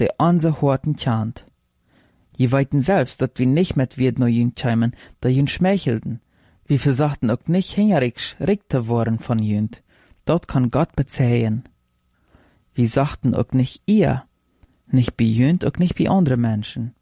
die onze Horten chant. Je weiten selbst, dat wir nicht mit wird no jünt chaimen, da jünt schmeichelten. Wir versachten auch nicht hingerig te worden von jünt. Dort kann Gott bezähen. Wir sagten auch nicht ihr, nicht bei jünt, auch nicht bei andere Menschen.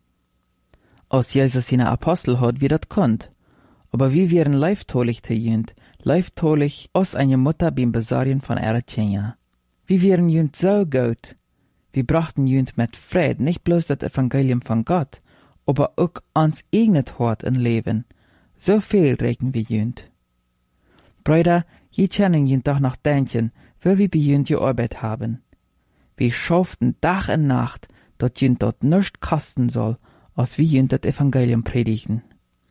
Als Jesus seine Apostel hat, wie dat konnt. Aber wir wären leiftolig te jünt, leiftolig als eine Mutter beim Besarien von ihrer Kinder. Wir wären jünt so gut. Wir brachten jünt mit Fried nicht bloß das Evangelium von Gott, aber auch ans eigenes Hort und Leben. So viel regen wir jünt. Brüder, je kennen jünt doch noch denken, wo wir bei jünt gearbeitet haben. Wir schafften Tag und Nacht, dat jünt dort nichts kosten soll, als wir jünt das Evangelium predigen.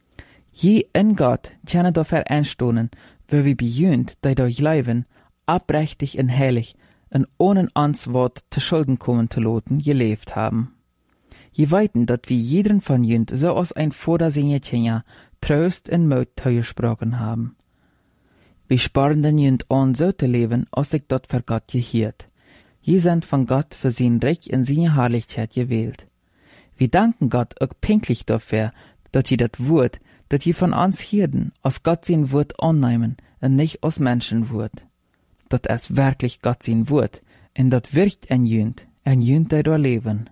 Je in Gott kennen dafür einstonen, wo wir bei jünt, die durch Leben, abrechtig und heilig, und ohne ans Wort zu Schulden kommen zu lassen, gelebt haben. Je weiten, dat wir jeden von jünt so aus ein Vater seine Kinder Trost und Mut zugesprochen haben. Wir sparen den jünt an, so zu leben, als ich dort für Gott gehiert. Je sind von Gott für sein Reich und seine Herrlichkeit gewählt. Wir danken Gott auch pinklich dafür, dass je das Wort, das je von uns hirden, aus Gott sein Wort annehmen und nicht aus Menschenwort. Dat es wirklich Gott sein Wort, und dat wirkt ein jünt, der da leben.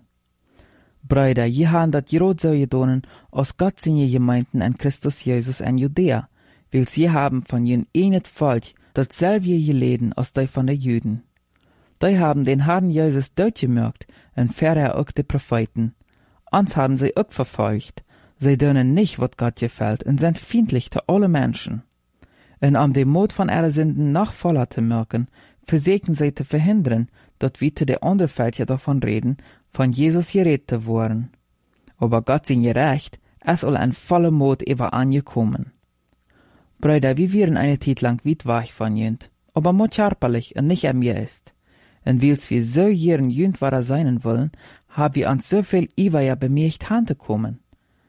Brüder, je haben dat gerot so gedonen, aus Gott seine Gemeinden in Christus Jesus in Judäa, weil sie haben von jün enet Volk, dat selbe geleden aus die von der Jüden. Die haben den Herrn Jesus durchgemerkt, und ferner auch die Propheten. Uns haben sie auch verfolgt. Sie dönen nicht, wat Gott gefällt, und sind feindlich zu alle Menschen. Und um den Mut von ihrer Sünden noch voller zu merken, versägen sie zu verhindern, dass wir zu der anderen Völker davon reden, von Jesus geredet worden. Aber Gott sein gerecht, es soll ein voller Mut über angekommen. Brüder, wir wären eine Zeit lang weit weg von jünt, aber mut scharperlich und nicht an mir ist. Und weil's wir so jeren jünt wahrer sein wollen, haben wir uns so viel Iweier bemerkt hantekommen.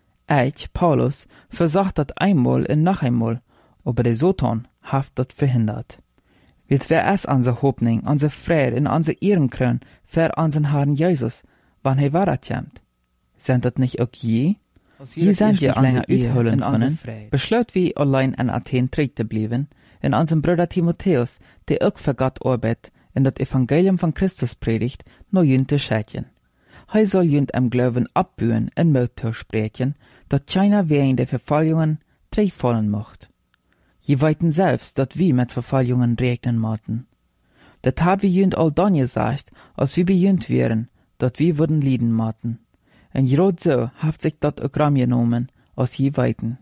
Ich, Paulus, versucht dat einmal und noch einmal, aber der Satan hat dat verhindert. Weil's wär es unsere Hoffnung, unsere Freude und unsere Ehrenkrön für unseren Herrn Jesus, wann er wiederkommt. Sind dat nicht auch je? Je sind ja länger uitholen können, beschloot wir allein in Athen treu zu bleiben, in unserem Bruder Timotheus, der auch für Gott arbeitet, in das Evangelium von Christus predigt, noch jünt zu schätzen. Er soll jünt im Glauben abbühen und Mut sprechen, dat keiner wegen der Verfolgungen fallen mocht. Je weiten selbst, dat wir mit Verfolgungen rechnen mochten. Dat hab wir jünt all dann gesagt, als wir bejünt wären, dat wir würden lieden mochten. Und gerade so haft sich dat auch ram genommen, als je weiten.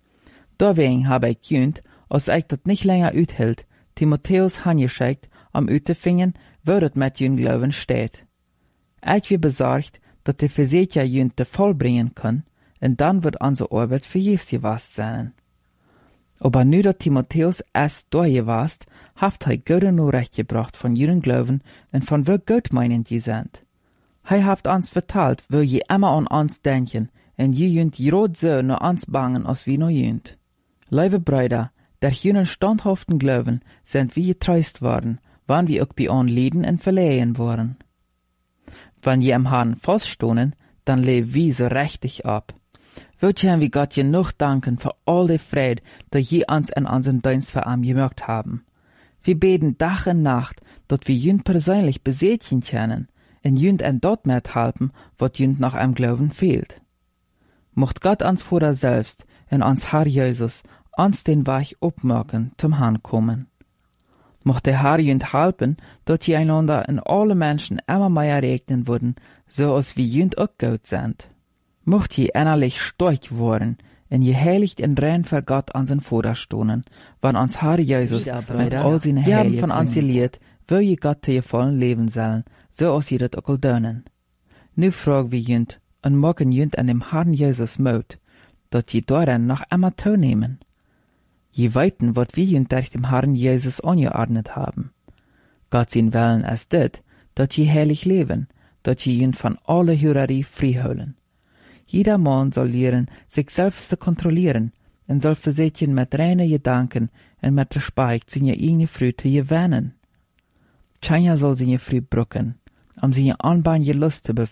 Deswegen habe ich jünt, als ich dat nicht länger uthält, Timotheus hangeschickt, uitzufingen, wo dat mit jün Glauben steht. Ich bin besorgt, dat der Versäger jünt de vollbringen kann, und dann wird unsere Arbeit vergebens gewesen sein. Aber nu dat Timotheus erst durchgewast, haft er gute Nachricht gebracht von ihren Glauben und von wo Gott meinend je sind. Er haft uns vertalt, wo je immer an uns denken, und je jünt grad so nur uns bangen, als wie no jünt. Liebe Brüder, der jünen standhaften Glauben sind wir getreust worden, wann wir auch bei uns Lieden und verlehen worden. Wenn je am Herrn feststohnen, dann leben wir so richtig ab. Würden wir Gott genug danken für all die Freude, die je uns in unseren Dienst für ihn gemerkt haben. Wir beten Tag und Nacht, dass wir jünd persönlich besätchen können, und jünd en dort mithelfen, was jünd nach einem Glauben fehlt. Mocht Gott uns Vater selbst und uns Herr Jesus uns den Weg aufmerken zum Herrn kommen. Mocht der Herr jünd helfen, dass je einander und alle Menschen immer mehr regnen würden, so als wie jünd auch gut sind. Mocht je innerlich stark worden, und je heiligt und rein für Gott an sein Vater stohnen, wann uns Herr Jesus mit all seinen Herren von uns gelehrt, wo je Gott zu vollen leben sollen, so als je das auch dönen. Nu fragen wir jünd, und machen jünd an dem Herrn Jesus Mut, dass je darin noch immer teilnehmen. Je weiten, wat wir jünd durch dem Herrn Jesus angeordnet haben. Gott sein Willen ist dit, dass je heilig leben, dass je jünd von aller Hürerie frei. Jeder Mann soll lernen, sich selbst zu kontrollieren, und soll versätchen mit reinen Gedanken und mit Respekt seine eigene Früchte gewinnen. Keiner soll seine Früh brücken, seine anbahn Lust zu